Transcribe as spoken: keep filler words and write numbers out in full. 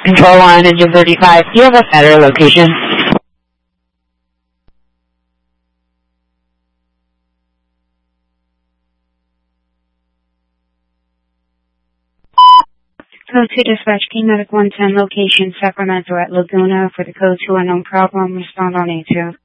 Control one, engine thirty-five. Do you have a better location? Code two dispatch, King Medic one ten, location Sacramento at Laguna for the code two unknown problem. Respond on A two.